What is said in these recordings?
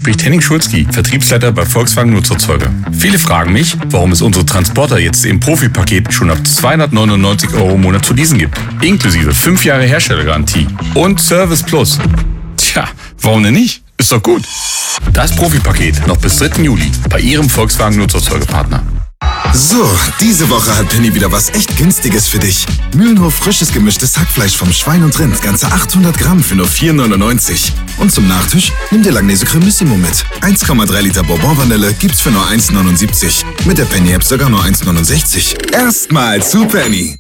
spricht Henning Schulzki, Vertriebsleiter bei Volkswagen Nutzerzeuger. Viele fragen mich, warum es unsere Transporter jetzt im Profi-Paket schon ab 299 € im Monat zu leasen gibt. Inklusive 5 Jahre Herstellergarantie und Service Plus. Tja, warum denn nicht? Ist doch gut. Das Profi-Paket noch bis 3. Juli bei Ihrem Volkswagen Nutzerzeugerpartner. So, diese Woche hat Penny wieder was echt Günstiges für dich. Mühlenhof frisches gemischtes Hackfleisch vom Schwein und Rind, ganze 800 Gramm für nur 4,99 €. Und zum Nachtisch nimm dir Langnese Cremissimo mit. 1,3 Liter Bourbon-Vanille gibt's für nur 1,79 €. Mit der Penny-App sogar nur 1,69 €. Erstmal zu Penny.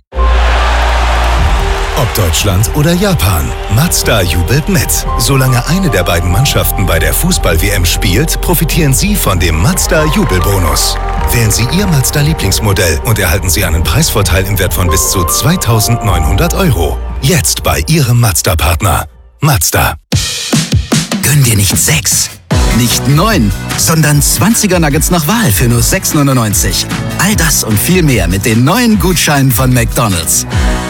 Ob Deutschland oder Japan, Mazda jubelt mit. Solange eine der beiden Mannschaften bei der Fußball-WM spielt, profitieren Sie von dem Mazda-Jubelbonus. Wählen Sie Ihr Mazda-Lieblingsmodell und erhalten Sie einen Preisvorteil im Wert von bis zu 2.900 €. Jetzt bei Ihrem Mazda-Partner. Mazda. Gönn dir nicht 6, nicht 9, sondern 20er Nuggets nach Wahl für nur 6,99 €. All das und viel mehr mit den neuen Gutscheinen von McDonald's.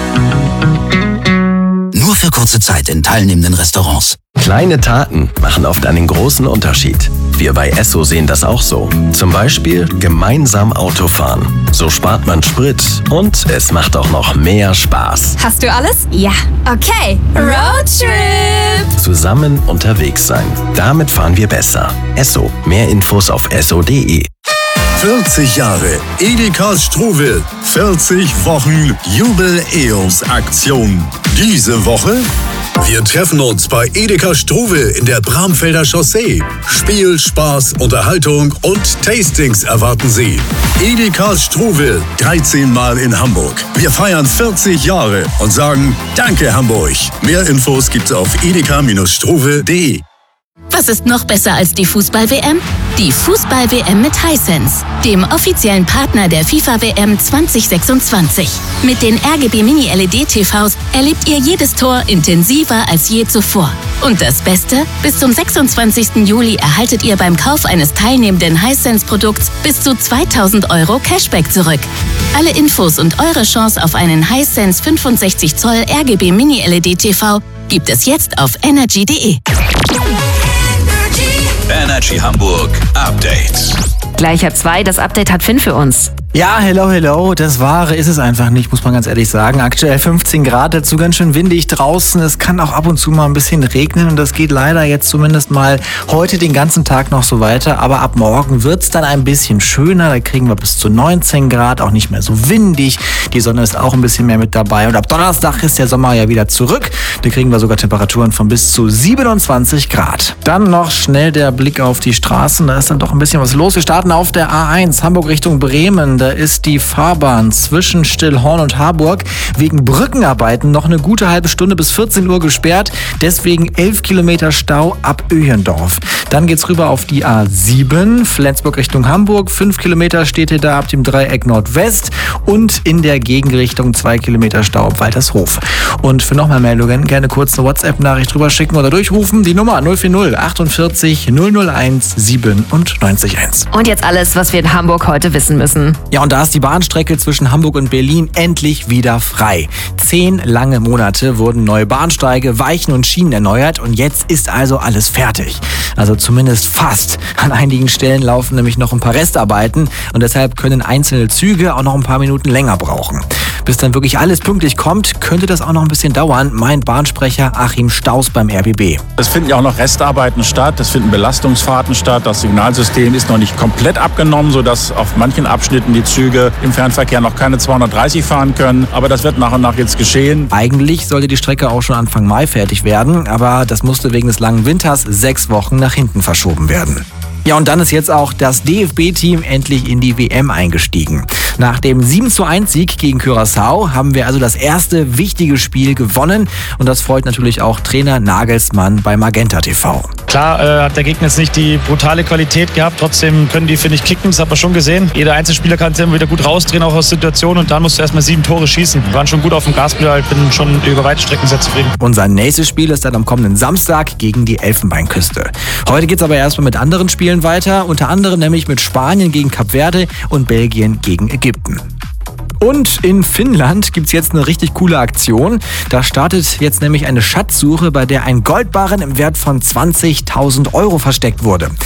Nur für kurze Zeit in teilnehmenden Restaurants. Kleine Taten machen oft einen großen Unterschied. Wir bei Esso sehen das auch so. Zum Beispiel gemeinsam Autofahren. So spart man Sprit und es macht auch noch mehr Spaß. Hast du alles? Ja. Okay. Roadtrip! Zusammen unterwegs sein. Damit fahren wir besser. Esso. Mehr Infos auf esso.de. 40 Jahre Edeka Struwwel. 40 Wochen Jubel-EOS-Aktion. Diese Woche: wir treffen uns bei Edeka Struwwel in der Bramfelder Chaussee. Spiel, Spaß, Unterhaltung und Tastings erwarten Sie. Edeka Struwwel, 13 Mal in Hamburg. Wir feiern 40 Jahre und sagen Danke Hamburg. Mehr Infos gibt's auf edeka-struwwel.de. Was ist noch besser als die Fußball-WM? Die Fußball-WM mit Hisense, dem offiziellen Partner der FIFA-WM 2026. Mit den RGB Mini-LED-TVs erlebt ihr jedes Tor intensiver als je zuvor. Und das Beste? Bis zum 26. Juli erhaltet ihr beim Kauf eines teilnehmenden Hisense-Produkts bis zu 2.000 € Cashback zurück. Alle Infos und eure Chance auf einen Hisense 65 Zoll RGB Mini-LED-TV gibt es jetzt auf energy.de. Energy Hamburg Update. Gleich ab 2, das Update hat Finn für uns. Ja, hello. Das Wahre ist es einfach nicht, muss man ganz ehrlich sagen. Aktuell 15 Grad, dazu ganz schön windig draußen. Es kann auch ab und zu mal ein bisschen regnen und das geht leider jetzt zumindest mal heute den ganzen Tag noch so weiter. Aber ab morgen wird's dann ein bisschen schöner. Da kriegen wir bis zu 19 Grad, auch nicht mehr so windig. Die Sonne ist auch ein bisschen mehr mit dabei. Und ab Donnerstag ist der Sommer ja wieder zurück. Da kriegen wir sogar Temperaturen von bis zu 27 Grad. Dann noch schnell der Blick auf die Straßen. Da ist dann doch ein bisschen was los. Wir starten auf der A1 Hamburg Richtung Bremen. Da ist die Fahrbahn zwischen Stillhorn und Harburg wegen Brückenarbeiten noch eine gute halbe Stunde bis 14 Uhr gesperrt. Deswegen 11 Kilometer Stau ab Öhendorf. Dann geht's rüber auf die A7 Flensburg Richtung Hamburg. 5 Kilometer steht hier da ab dem Dreieck Nordwest und in der Gegenrichtung 2 Kilometer Stau ab Waltershof. Und für nochmal Meldungen gerne kurz eine WhatsApp-Nachricht drüber schicken oder durchrufen. Die Nummer 040 48 001 97 1. Und jetzt alles, was wir in Hamburg heute wissen müssen. Ja, und da ist die Bahnstrecke zwischen Hamburg und Berlin endlich wieder frei. 10 lange Monate wurden neue Bahnsteige, Weichen und Schienen erneuert und jetzt ist also alles fertig. Also zumindest fast. An einigen Stellen laufen nämlich noch ein paar Restarbeiten und deshalb können einzelne Züge auch noch ein paar Minuten länger brauchen. Bis dann wirklich alles pünktlich kommt, könnte das auch noch ein bisschen dauern, meint Bahnsprecher Achim Staus beim RBB. Es finden ja auch noch Restarbeiten statt, es finden Belastungsfahrten statt. Das Signalsystem ist noch nicht komplett abgenommen, sodass auf manchen Abschnitten die Züge im Fernverkehr noch keine 230 fahren können. Aber das wird nach und nach jetzt geschehen. Eigentlich sollte die Strecke auch schon Anfang Mai fertig werden, aber das musste wegen des langen Winters 6 Wochen nach hinten verschoben werden. Ja, und dann ist jetzt auch das DFB-Team endlich in die WM eingestiegen. Nach dem 7:1-Sieg gegen Curaçao haben wir also das erste wichtige Spiel gewonnen. Und das freut natürlich auch Trainer Nagelsmann bei Magenta TV. Klar hat der Gegner jetzt nicht die brutale Qualität gehabt. Trotzdem können die, finde ich, kicken. Das hat man schon gesehen. Jeder Einzelspieler kann es immer wieder gut rausdrehen, auch aus Situationen. Und dann musst du erstmal 7 Tore schießen. Wir waren schon gut auf dem Gaspedal. Ich bin schon über weite Strecken sehr zufrieden. Unser nächstes Spiel ist dann am kommenden Samstag gegen die Elfenbeinküste. Heute geht es aber erstmal mit anderen Spielen weiter. Unter anderem nämlich mit Spanien gegen Kap Verde und Belgien gegen Ägypten. Und in Finnland gibt's jetzt eine richtig coole Aktion. Da startet jetzt nämlich eine Schatzsuche, bei der ein Goldbarren im Wert von 20.000 € versteckt wurde.